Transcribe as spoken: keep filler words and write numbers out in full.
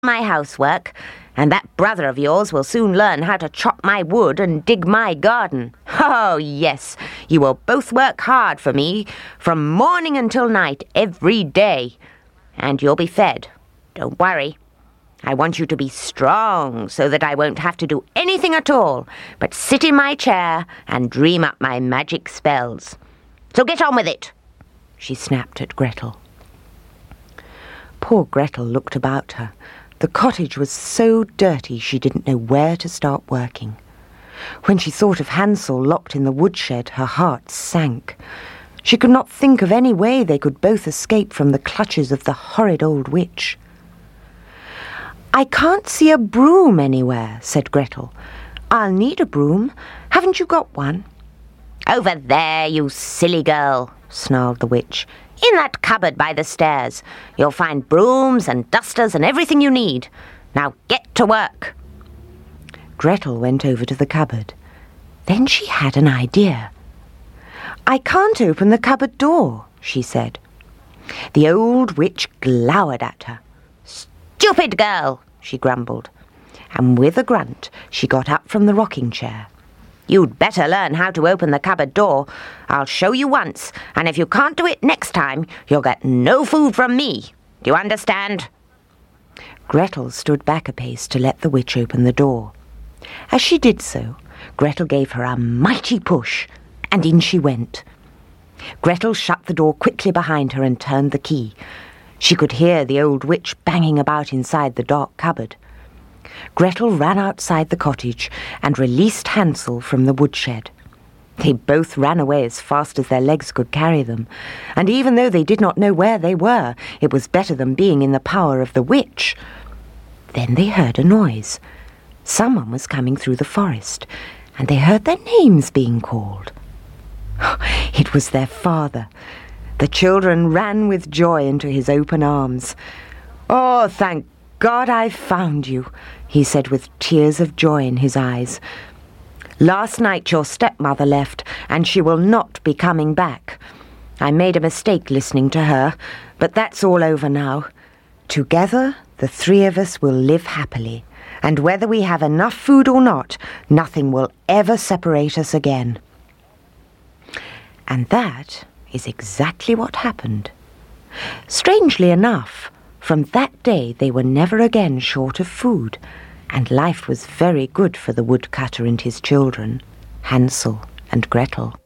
my housework, and that brother of yours will soon learn how to chop my wood and dig my garden. Oh, yes, you will both work hard for me from morning until night every day, and you'll be fed. Don't worry. I want you to be strong so that I won't have to do anything at all but sit in my chair and dream up my magic spells. So get on with it, she snapped at Gretel. Poor Gretel looked about her. The cottage was so dirty she didn't know where to start working. When she thought of Hansel locked in the woodshed, her heart sank. She could not think of any way they could both escape from the clutches of the horrid old witch. "I can't see a broom anywhere," said Gretel. "I'll need a broom. Haven't you got one?" "Over there, you silly girl," snarled the witch. "In that cupboard by the stairs. You'll find brooms and dusters and everything you need. Now get to work." Gretel went over to the cupboard. Then she had an idea. "I can't open the cupboard door," she said. The old witch glowered at her. "Stupid girl," she grumbled. And with a grunt, she got up from the rocking chair. "You'd better learn how to open the cupboard door. I'll show you once, and if you can't do it next time, you'll get no food from me. Do you understand?" Gretel stood back a pace to let the witch open the door. As she did so, Gretel gave her a mighty push, and in she went. Gretel shut the door quickly behind her and turned the key. She could hear the old witch banging about inside the dark cupboard. Gretel ran outside the cottage and released Hansel from the woodshed. They both ran away as fast as their legs could carry them, and even though they did not know where they were, it was better than being in the power of the witch. Then they heard a noise. Someone was coming through the forest, and they heard their names being called. It was their father. The children ran with joy into his open arms. "Oh, thank God I've found you," he said with tears of joy in his eyes. "Last night your stepmother left, and she will not be coming back. I made a mistake listening to her, but that's all over now. Together, the three of us will live happily, and whether we have enough food or not, nothing will ever separate us again." And that is exactly what happened. Strangely enough, from that day they were never again short of food, and life was very good for the woodcutter and his children, Hansel and Gretel.